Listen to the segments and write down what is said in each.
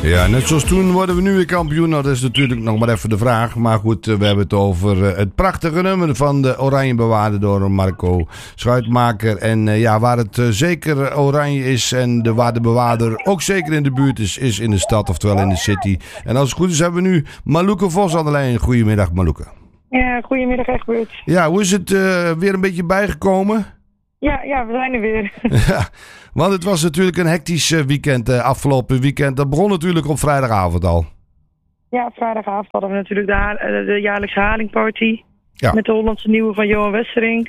Ja, net zoals toen worden we nu weer kampioen. Nou, dat is natuurlijk nog maar even de vraag. Maar goed, we hebben het over het prachtige nummer van de Oranje Bewaarder door Marco Schuitmaker. En waar het zeker oranje is en de waardebewaarder ook zeker in de buurt is in de stad, oftewel in de city. En als het goed is hebben we nu Malouke Vos aan de lijn. Goedemiddag, Malouke. Ja, goedemiddag Egbert. Ja, hoe is het weer een beetje bijgekomen? Ja, we zijn er weer. Ja, want het was natuurlijk een hectisch weekend, afgelopen weekend. Dat begon natuurlijk op vrijdagavond al. Ja, vrijdagavond hadden we natuurlijk de jaarlijkse halingparty. Ja. Met de Hollandse Nieuwe van Johan Westerink.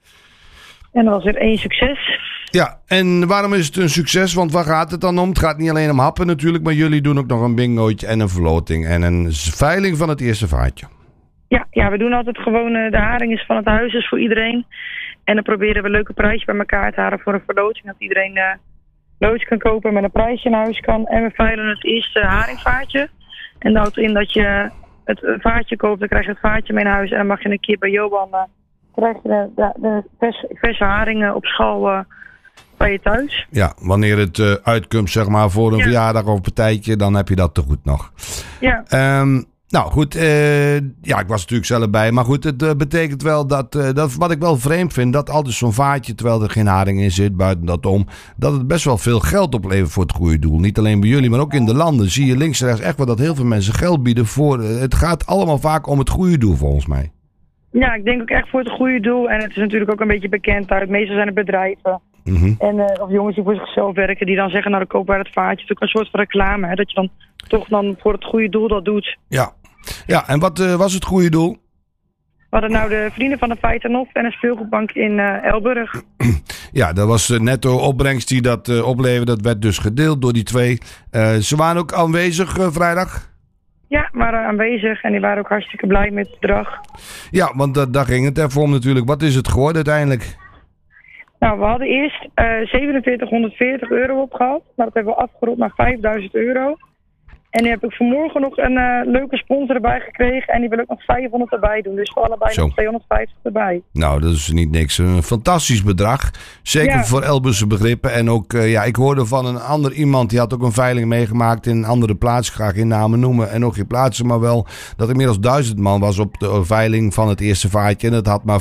En dat was weer 1 succes. Ja, en waarom is het een succes? Want waar gaat het dan om? Het gaat niet alleen om happen natuurlijk, maar jullie doen ook nog een bingootje en een verloting en een veiling van het eerste vaartje. Ja, we doen altijd gewoon de haring is van het huis, is voor iedereen. En dan proberen we leuke prijsjes bij elkaar te halen voor een verloting. Dat iedereen loodje kan kopen en met een prijsje naar huis kan. En we veilen het eerste haringvaartje. En dat houdt in dat je het vaartje koopt, dan krijg je het vaartje mee naar huis. En dan mag je een keer bij Johan, krijg je de verse haringen op schal bij je thuis. Ja, wanneer het uitkomt zeg maar voor een verjaardag of een partijtje, dan heb je dat te goed nog. Ja. Nou goed, ik was natuurlijk zelf bij. Maar goed, het betekent wel dat wat ik wel vreemd vind, dat altijd zo'n vaartje, terwijl er geen haring in zit, buiten dat om, dat het best wel veel geld oplevert voor het goede doel. Niet alleen bij jullie, maar ook in de landen zie je links en rechts echt wel dat heel veel mensen geld bieden voor. Het gaat allemaal vaak om het goede doel volgens mij. Ja, ik denk ook echt voor het goede doel. En het is natuurlijk ook een beetje bekend uit. Meestal zijn het bedrijven. Mm-hmm. En of jongens die voor zichzelf werken, die dan zeggen, nou dan kopen wij het vaartje. Het is ook een soort van reclame, hè, dat je dan toch voor het goede doel dat doet. Ja, en wat was het goede doel? We hadden nou de Vrienden van de Feitenhof en een speelgoedbank in Elburg. Ja, dat was de netto opbrengst die dat opleverde. Dat werd dus gedeeld door die twee. Ze waren ook aanwezig vrijdag? Ja, waren aanwezig en die waren ook hartstikke blij met het bedrag. Ja, want daar ging het even om natuurlijk. Wat is het geworden uiteindelijk? Nou, we hadden eerst 4740 euro opgehaald. Maar dat hebben we afgerond naar 5000 euro. En nu heb ik vanmorgen nog een leuke sponsor erbij gekregen. En die wil ook nog 500 erbij doen. Dus voor allebei nog 250 erbij. Nou, dat is niet niks. Een fantastisch bedrag. Zeker voor Elburgse begrippen. En ook, ik hoorde van een ander iemand. Die had ook een veiling meegemaakt in een andere plaats. Ik ga geen namen noemen en ook geen plaatsen. Maar wel dat inmiddels 1000 man was op de veiling van het eerste vaartje. En het had maar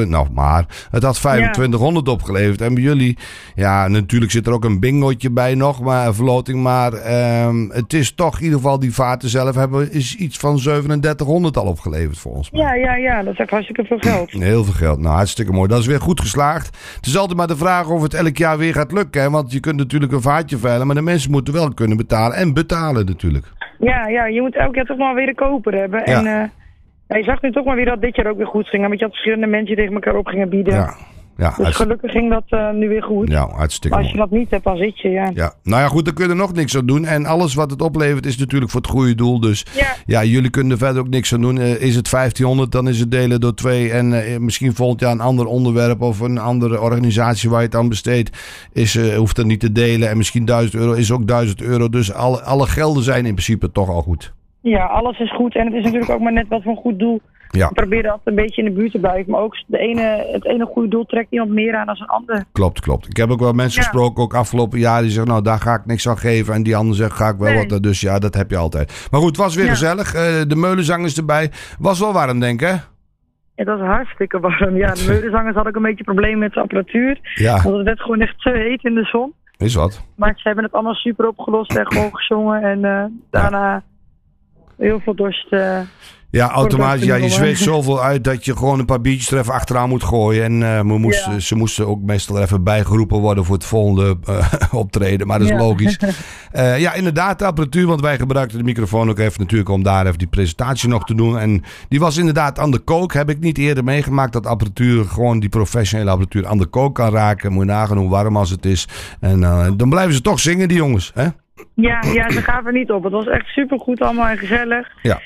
2500 opgeleverd. En bij jullie, ja, natuurlijk zit er ook een bingootje bij nog. Maar een verloting. Maar het is toch in ieder geval die vaarten zelf hebben is iets van 3700 al opgeleverd volgens mij. Ja, dat is echt hartstikke veel geld. Heel veel geld. Nou, hartstikke mooi. Dat is weer goed geslaagd. Het is altijd maar de vraag of het elk jaar weer gaat lukken. Hè? Want je kunt natuurlijk een vaartje veilen, maar de mensen moeten wel kunnen betalen. En betalen natuurlijk. Ja, je moet elk jaar toch maar weer een koper hebben. Ja. En je zag nu toch maar weer dat dit jaar ook weer goed ging. Want je had verschillende mensen die tegen elkaar op gingen bieden. Ja, dus gelukkig ging dat nu weer goed. Ja, hartstikke maar als je dat niet hebt, dan zit je, ja. Nou ja, goed, dan kun je er nog niks aan doen. En alles wat het oplevert is natuurlijk voor het goede doel. Dus jullie kunnen er verder ook niks aan doen. Is het 1500, dan is het delen door 2. En misschien volgend jaar een ander onderwerp of een andere organisatie waar je het aan besteedt. Hoeft dat niet te delen. En misschien 1000 euro is ook 1000 euro. Dus alle gelden zijn in principe toch al goed. Ja, alles is goed. En het is natuurlijk ook maar net wat voor een goed doel. Ja. We proberen altijd een beetje in de buurt te blijven. Maar ook het ene goede doel trekt iemand meer aan dan een ander. Klopt. Ik heb ook wel mensen gesproken, ook afgelopen jaar, die zeggen, nou daar ga ik niks aan geven. En die ander zegt, ga ik wel wat. Dus ja, dat heb je altijd. Maar goed, het was weer gezellig. De meulenzangers erbij. Was wel warm, denk ik, hè? Het was hartstikke warm. Ja, de meulenzangers hadden ook een beetje problemen met de apparatuur. Ja. Want het werd gewoon echt te heet in de zon. Is wat. Maar ze hebben het allemaal super opgelost en gewoon gezongen. En daarna heel veel dorst... Ja, automatisch. Ja, je zweet zoveel uit dat je gewoon een paar biertjes er even achteraan moet gooien. En ze moesten ook meestal er even bijgeroepen worden voor het volgende optreden. Maar dat is logisch. Inderdaad, de apparatuur. Want wij gebruikten de microfoon ook even natuurlijk om daar even die presentatie nog te doen. En die was inderdaad aan de kook. Heb ik niet eerder meegemaakt dat apparatuur, gewoon die professionele apparatuur aan de kook kan raken. Moet je nagaan hoe warm als het is. En dan blijven ze toch zingen, die jongens. Hè? Ja, ze gaven niet op. Het was echt supergoed allemaal en gezellig. Ja.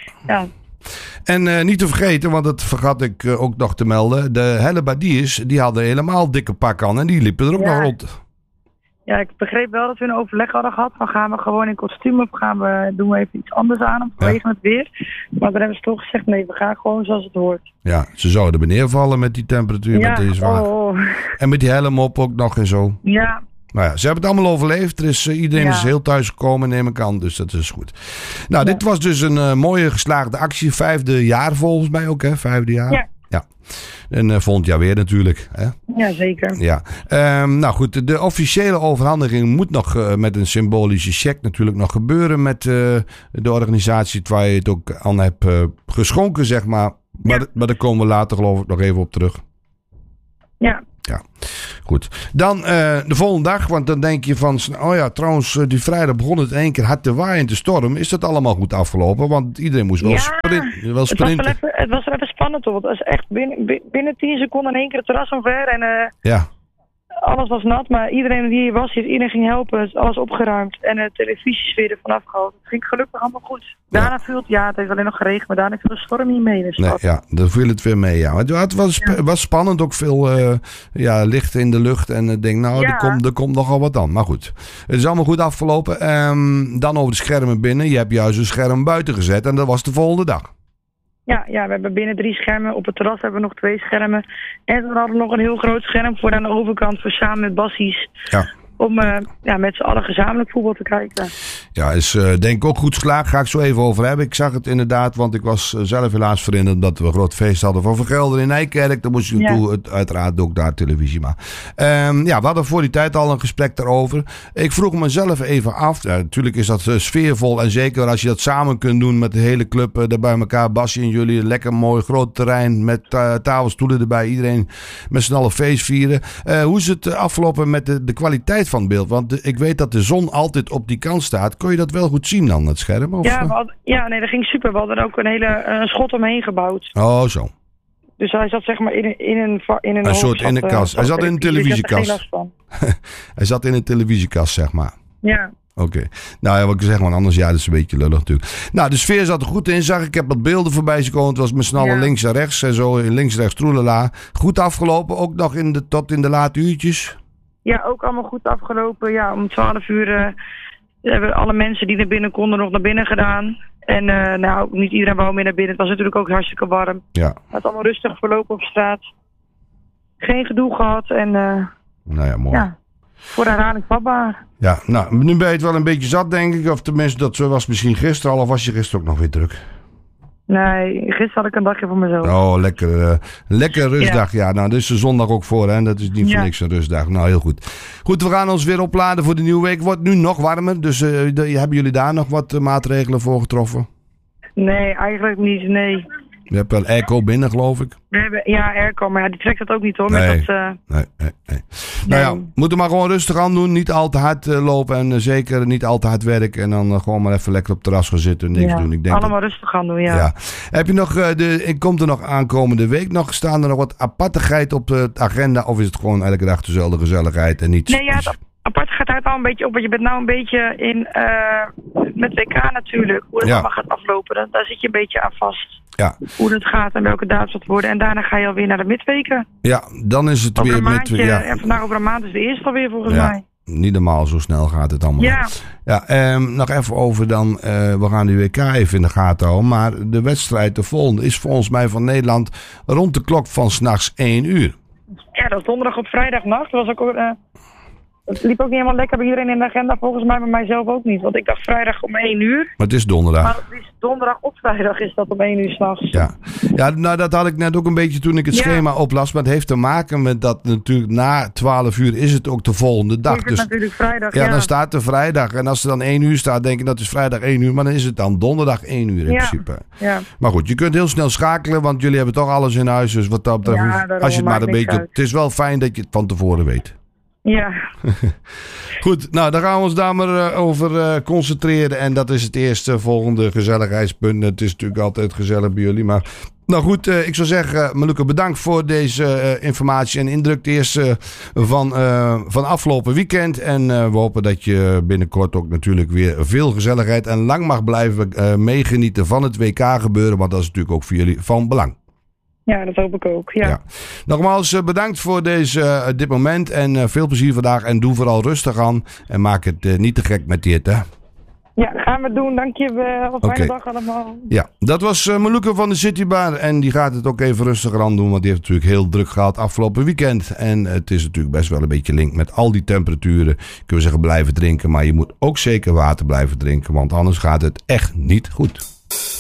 En niet te vergeten, want dat vergat ik ook nog te melden. De Hellebadiers, die hadden helemaal dikke pak aan en die liepen er ook nog rond. Ja, ik begreep wel dat we een overleg hadden gehad. Van gaan we gewoon in kostuum of doen we even iets anders aan vanwege het weer. Maar dan hebben ze toch gezegd, nee, we gaan gewoon zoals het hoort. Ja, ze zouden neervallen met die temperatuur, met deze zwaar. En met die helm op ook nog en zo. Ja, Nou ja, ze hebben het allemaal overleefd. Iedereen is heel thuis gekomen, neem ik aan. Dus dat is goed. Nou, dit was dus een mooie geslaagde actie. 5e jaar volgens mij ook, hè? 5e jaar. Ja. En volgend jaar weer natuurlijk. Hè? Ja, zeker. Ja. Nou goed, de officiële overhandiging moet nog met een symbolische cheque natuurlijk nog gebeuren met de organisatie waar je het ook aan hebt geschonken, zeg maar. Maar daar komen we later geloof ik nog even op terug. Ja. Ja, goed. Dan de volgende dag, want dan denk je van... Oh ja, trouwens, die vrijdag begon het 1 keer hard te waaien en te stormen. Is dat allemaal goed afgelopen? Want iedereen moest wel sprinten. Het was wel even spannend hoor. Het was echt binnen 10 seconden in 1 keer het terras omver. En alles was nat, maar iedereen die hier was, iedereen ging helpen. Het is alles opgeruimd. En de televisiesfeer ervan afgehaald. Het ging gelukkig allemaal goed. Daarna viel het heeft alleen nog geregend, maar daarna viel de storm niet mee. Dus dan viel het weer mee, ja. Het was spannend, ook veel licht in de lucht. En ik denk, er komt nogal wat aan. Maar goed, het is allemaal goed afgelopen. Dan over de schermen binnen. Je hebt juist een scherm buiten gezet en dat was de volgende dag. Ja, we hebben binnen 3 schermen. Op het terras hebben we nog 2 schermen. En we hadden nog een heel groot scherm voor aan de overkant voor samen met bassies. Ja. Om met z'n allen gezamenlijk voetbal te kijken. Ja, is denk ik ook goed geslaagd. Ga ik zo even over hebben. Ik zag het inderdaad, want ik was zelf helaas verhinderd dat we een groot feest hadden van Vergelder in Nijkerk. Dan moest je naartoe, uiteraard ook daar televisie. Maar we hadden voor die tijd al een gesprek daarover. Ik vroeg mezelf even af. Ja, natuurlijk is dat sfeervol en zeker als je dat samen kunt doen met de hele club daar bij elkaar. Bassie en jullie, een lekker mooi groot terrein met tafelstoelen erbij. Iedereen met z'n allen feest vieren. Hoe is het afgelopen met de kwaliteit van het beeld? Want ik weet dat de zon altijd op die kant staat. Kon je dat wel goed zien dan, het scherm? Of? Dat ging super. We hadden er ook een hele schot omheen gebouwd. Oh, zo. Dus hij zat zeg maar in een soort in een kast. Hij zat in een televisiekast. Hij zat in een televisiekast, zeg maar. Ja. Oké. Nou ja, wat ik zeg, maar anders dat is een beetje lullig natuurlijk. Nou, de sfeer zat er goed in, zag ik. Ik heb wat beelden voorbij gekomen. Het was met z'n allen links en rechts en zo. Links en rechts troelala. Goed afgelopen, ook nog tot in de late uurtjes. Ja, ook allemaal goed afgelopen. Ja, om 12 uur hebben alle mensen die naar binnen konden nog naar binnen gedaan. En niet iedereen wou meer naar binnen. Het was natuurlijk ook hartstikke warm. Ja. Het had allemaal rustig verlopen op straat. Geen gedoe gehad en... mooi. Ja, voor de herhaling vatbaar. Ja, nou, nu ben je het wel een beetje zat, denk ik. Of tenminste, dat was misschien gisteren al. Of was je gisteren ook nog weer druk? Nee, gisteren had ik een dagje voor mezelf. Oh, lekker rustdag. Ja, nou, dat is de zondag ook voor, hè. Dat is niet voor niks een rustdag. Nou, heel goed. Goed, we gaan ons weer opladen voor de nieuwe week. Wordt nu nog warmer, dus hebben jullie daar nog wat maatregelen voor getroffen? Nee, eigenlijk niet, nee. Je hebt wel airco binnen, geloof ik. We hebben, airco, maar die trekt het ook niet, hoor. Nee. Met dat, nee. Nou ja, moeten maar gewoon rustig aan doen. Niet al te hard lopen en zeker niet al te hard werken. En dan gewoon maar even lekker op het terras gaan zitten en niks doen. Ik denk allemaal rustig aan doen, ja. Heb je nog, komt er nog aankomende week nog? Staan er nog wat apartigheid op de agenda? Of is het gewoon elke dag dezelfde gezelligheid en niets? Nee, het apart gaat uit al een beetje op. Want je bent nou een beetje in, met WK natuurlijk. Hoe het allemaal gaat aflopen. Daar zit je een beetje aan vast. Ja. Hoe het gaat en welke datum het worden. En daarna ga je alweer naar de midweken. Ja, dan is het weer midweken. Ja. En vandaag over een maand is de eerste alweer volgens mij. Niet normaal, zo snel gaat het allemaal. Ja, nog even over dan. We gaan de WK even in de gaten houden. Maar de wedstrijd, de volgende, is volgens mij van Nederland rond de klok van 's nachts 1 uur. Ja, dat is donderdag op vrijdagnacht. Dat was ook... Het liep ook niet helemaal lekker bij iedereen in de agenda. Volgens mij bij mijzelf ook niet. Want ik dacht vrijdag om 1 uur. Maar het is donderdag. Maar het is donderdag op vrijdag is dat om 1 uur 's nachts. Ja, nou dat had ik net ook een beetje toen ik het schema oplas. Maar het heeft te maken met dat natuurlijk na 12 uur is het ook de volgende dag. Is het natuurlijk vrijdag, dan staat er vrijdag. En als er dan 1 uur staat, denk ik dat is vrijdag 1 uur. Maar dan is het dan donderdag 1 uur in principe. Ja. Maar goed, je kunt heel snel schakelen. Want jullie hebben toch alles in huis. Dus wat dat betreft, als je het maar een beetje... Het is wel fijn dat je het van tevoren weet. Ja. Goed, nou dan gaan we ons daar maar over concentreren. En dat is het eerste volgende gezelligheidspunt. Het is natuurlijk altijd gezellig bij jullie. Maar nou goed, ik zou zeggen, Meluke, bedankt voor deze informatie en indruk. Eerst van afgelopen weekend. En we hopen dat je binnenkort ook natuurlijk weer veel gezelligheid en lang mag blijven meegenieten van het WK gebeuren. Want dat is natuurlijk ook voor jullie van belang. Ja, dat hoop ik ook, ja. Nogmaals bedankt voor dit moment en veel plezier vandaag. En doe vooral rustig aan en maak het niet te gek met dit, hè. Ja, gaan we doen. Dank je wel. Fijne dag allemaal. Ja, dat was Meluke van de Citybar. En die gaat het ook even rustiger aan doen. Want die heeft natuurlijk heel druk gehad afgelopen weekend. En het is natuurlijk best wel een beetje link met al die temperaturen. Kunnen we zeggen blijven drinken. Maar je moet ook zeker water blijven drinken. Want anders gaat het echt niet goed.